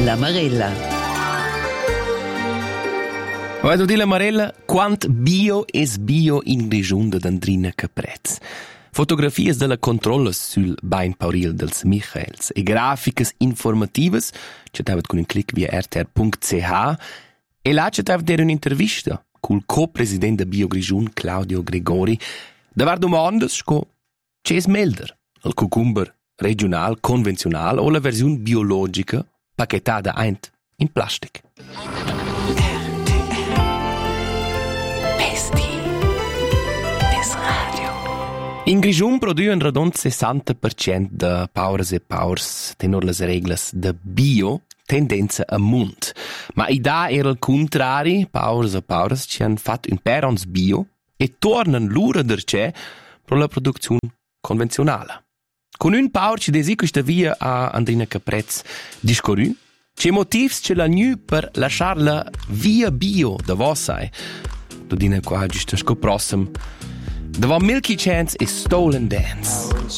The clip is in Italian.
La Marella. Voglio dire, Marella, quant bio es bio in Grigiun d'Andrina Caprez. Fotografie della controlla sul Bain Pauril dels Michaels e grafiche informative, c'è con un clic via rtr.ch, e là c'è un'intervista col co-presidente de Bio Grigiun, Claudio Gregori, davar domande sco c'è melder, il cucumber regional, convencional o la versione biologica pacchettata in plastic. In Grigiun produen radon 60% de paures e paurs tenor les reglas de bio tendenza a munt. Ma da era il contrari, paures e paurs ci han fatto un perons bio e tornan l'ura derce pro la produzione convenzionale. Con un paur ci desi questa via a Andrina Caprez discorru, c'è motivs ce la nu per lasciarla via bio da vossai. Tu dina qua giusto scoprossem. There were Milky Chance e Stolen Dance.